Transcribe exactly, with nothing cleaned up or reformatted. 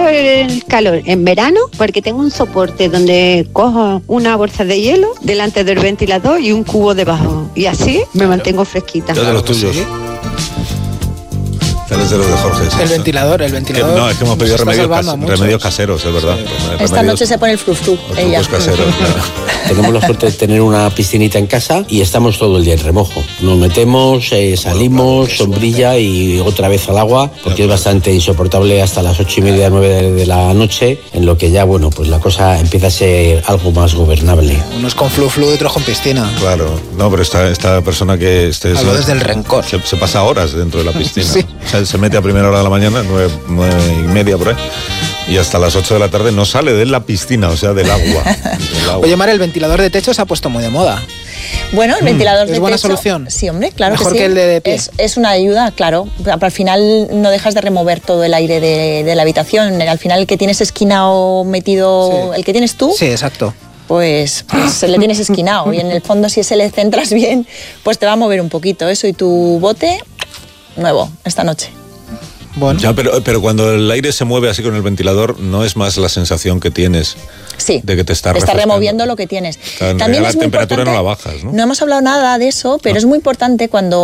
soporto el calor en verano porque tengo un soporte donde cojo una bolsa de hielo delante del ventilador y un cubo debajo. Y así me mantengo fresquita. Yo de los tuyos. ¿Sí? Eres de los de Jorge. Sí, el sí. ventilador, el ventilador. Que, no, es que hemos pedido remedios, cas- remedios caseros, es verdad. Sí. Esta remedios, noche se pone el frufru. Ella. Caseros, claro. Tenemos la suerte de tener una piscinita en casa y estamos todo el día en remojo. Nos metemos, eh, salimos, sombrilla y otra vez al agua, porque es bastante insoportable hasta las ocho y media, nueve de, de la noche, en lo que ya, bueno, pues la cosa empieza a ser algo más gobernable. Unos con flu-flu y otros con piscina. Claro, no, pero esta, esta persona que... Este, Hablo desde el rencor. Se, se pasa horas dentro de la piscina. Sí. O sea, se mete a primera hora de la mañana, nueve, nueve y media por ahí, y hasta las ocho de la tarde no sale de la piscina, o sea, del agua. Del agua. Oye, Mar, el ventilador de techo se ha puesto muy de moda. Bueno, el ventilador mm, de ¿Es buena techo, solución? Sí, hombre, claro Mejor que sí. que el de, de pie. Es, es una ayuda, claro. Pero al final no dejas de remover todo el aire de, de la habitación. Al final el que tienes esquinado metido, sí. el que tienes tú. Sí, exacto. Pues, pues le tienes esquinado y en el fondo si ese le centras bien, pues te va a mover un poquito eso y tu bote nuevo esta noche. Bueno. Ya, pero, pero cuando el aire se mueve así con el ventilador, ¿no es más la sensación que tienes sí, de que te está te está removiendo lo que tienes? También También la es muy temperatura importante, no la bajas, ¿no? No hemos hablado nada de eso, pero no. es muy importante cuando